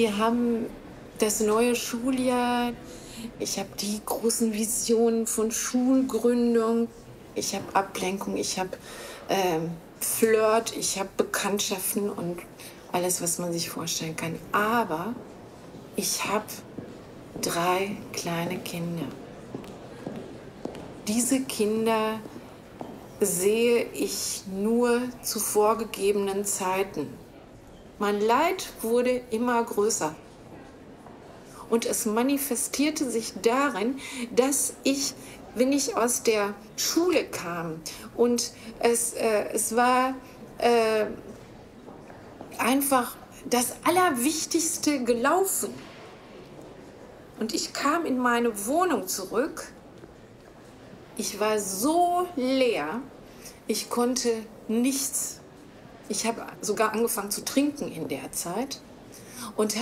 wir haben das neue Schuljahr. Ich habe die großen Visionen von Schulgründung. Ich habe Ablenkung, ich habe Flirt, ich habe Bekanntschaften und alles, was man sich vorstellen kann. Aber ich habe 3 kleine Kinder. Diese Kinder sehe ich nur zu vorgegebenen Zeiten. Mein Leid wurde immer größer. Und es manifestierte sich darin, dass ich, wenn ich aus der Schule kam und es war einfach das Allerwichtigste gelaufen. Und ich kam in meine Wohnung zurück. Ich war so leer, ich konnte nichts. Ich habe sogar angefangen zu trinken in der Zeit und